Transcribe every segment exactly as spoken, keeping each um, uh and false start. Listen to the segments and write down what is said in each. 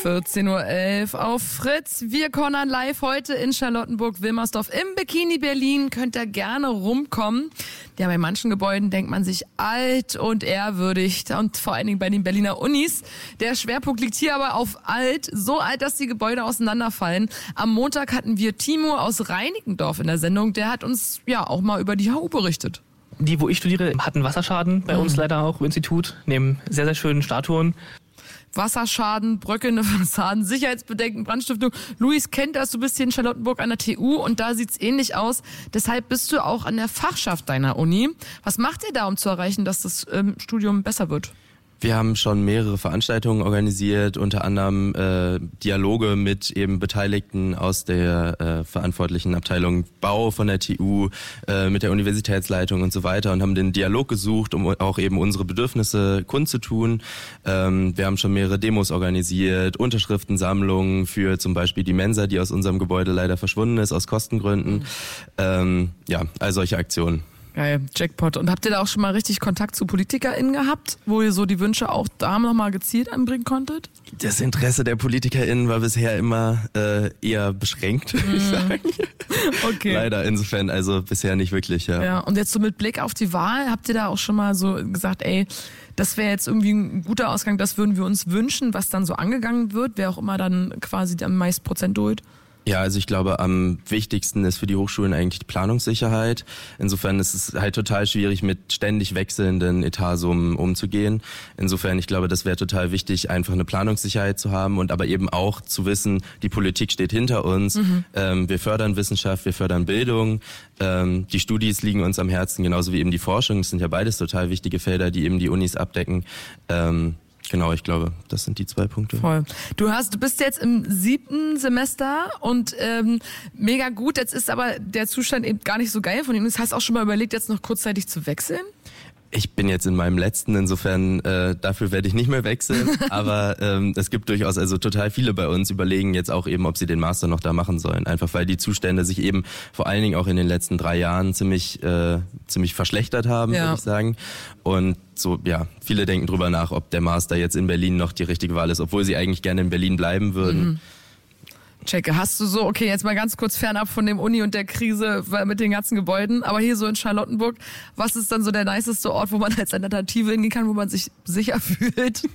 vierzehn Uhr elf auf Fritz. Wir cornern live heute in Charlottenburg-Wilmersdorf im Bikini Berlin. Könnt ihr gerne rumkommen. Ja, bei manchen Gebäuden denkt man sich alt und ehrwürdig. Und vor allen Dingen bei den Berliner Unis. Der Schwerpunkt liegt hier aber auf alt. So alt, dass die Gebäude auseinanderfallen. Am Montag hatten wir Timo aus Reinickendorf in der Sendung. Der hat uns ja auch mal über die H U berichtet. Die, wo ich studiere, hatten Wasserschaden bei uns leider auch im Institut, neben sehr, sehr schönen Statuen. Wasserschaden, bröckelnde Fassaden, Sicherheitsbedenken, Brandstiftung. Luis kennt das, du bist hier in Charlottenburg an der T U und da sieht's ähnlich aus. Deshalb bist du auch an der Fachschaft deiner Uni. Was macht ihr da, um zu erreichen, dass das ähm, Studium besser wird? Wir haben schon mehrere Veranstaltungen organisiert, unter anderem äh, Dialoge mit eben Beteiligten aus der äh, verantwortlichen Abteilung Bau von der T U, äh, mit der Universitätsleitung und so weiter und haben den Dialog gesucht, um auch eben unsere Bedürfnisse kundzutun. Ähm, wir haben schon mehrere Demos organisiert, Unterschriftensammlungen für zum Beispiel die Mensa, die aus unserem Gebäude leider verschwunden ist, aus Kostengründen. Mhm. Ähm, ja, all solche Aktionen. Geil, Jackpot. Und habt ihr da auch schon mal richtig Kontakt zu PolitikerInnen gehabt, wo ihr so die Wünsche auch da nochmal gezielt anbringen konntet? Das Interesse der PolitikerInnen war bisher immer äh, eher beschränkt, würde mm. ich sagen. Okay. Leider, insofern, also bisher nicht wirklich, ja. Ja, und jetzt so mit Blick auf die Wahl, habt ihr da auch schon mal so gesagt, ey, das wäre jetzt irgendwie ein guter Ausgang, das würden wir uns wünschen, was dann so angegangen wird, wer auch immer dann quasi am meisten Prozent holt? Ja, also ich glaube, am wichtigsten ist für die Hochschulen eigentlich die Planungssicherheit. Insofern ist es halt total schwierig, mit ständig wechselnden Etatsummen umzugehen. Insofern, ich glaube, das wäre total wichtig, einfach eine Planungssicherheit zu haben und aber eben auch zu wissen, die Politik steht hinter uns. Mhm. Ähm, wir fördern Wissenschaft, wir fördern Bildung. Ähm, die Studis liegen uns am Herzen, genauso wie eben die Forschung. Das sind ja beides total wichtige Felder, die eben die Unis abdecken. Ähm, Genau, ich glaube, das sind die zwei Punkte. Voll. Du hast, du bist jetzt im siebten Semester und ähm, mega gut. Jetzt ist aber der Zustand eben gar nicht so geil von ihm. Das heißt auch schon mal überlegt, jetzt noch kurzzeitig zu wechseln? Ich bin jetzt in meinem letzten, insofern äh, dafür werde ich nicht mehr wechseln. Aber ähm, es gibt durchaus, also total viele bei uns überlegen jetzt auch eben, ob sie den Master noch da machen sollen. Einfach weil die Zustände sich eben vor allen Dingen auch in den letzten drei Jahren ziemlich äh, ziemlich verschlechtert haben, ja. würde ich sagen. Und so, ja, viele denken drüber nach, ob der Master jetzt in Berlin noch die richtige Wahl ist, obwohl sie eigentlich gerne in Berlin bleiben würden. Mhm. Checke, hast du so, okay, jetzt mal ganz kurz fernab von dem Uni und der Krise mit den ganzen Gebäuden, aber hier so in Charlottenburg, was ist dann so der niceste Ort, wo man als Alternative hingehen kann, wo man sich sicher fühlt?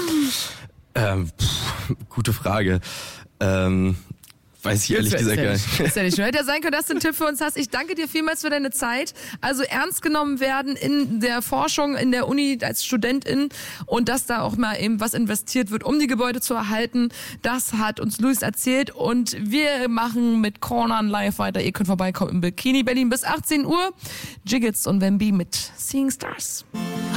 ähm, pff, gute Frage. Ähm, weiß ich ehrlich gesagt gar nicht. Ist ja nicht schön. Hätte ja sein können, dass du einen Tipp für uns hast. Ich danke dir vielmals für deine Zeit. Also ernst genommen werden in der Forschung, in der Uni als Studentin und dass da auch mal eben was investiert wird, um die Gebäude zu erhalten. Das hat uns Luis erzählt und wir machen mit Cornern live weiter. Ihr könnt vorbeikommen im Bikini Berlin bis achtzehn Uhr. Jiggets und Wemby mit Seeing Stars.